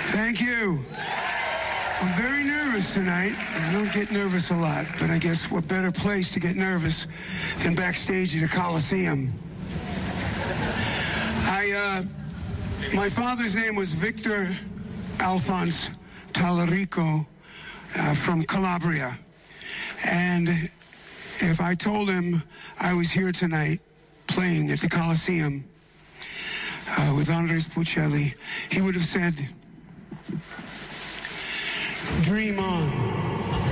Thank you. I'm very nervous tonight. I don't get nervous a lot, but I guess what better place to get nervous than backstage at the Coliseum. My father's name was Victor Alphonse Tallarico from Calabria. And if I told him I was here tonight playing at the Coliseum with Andres Bocelli, he would have said, "Dream on."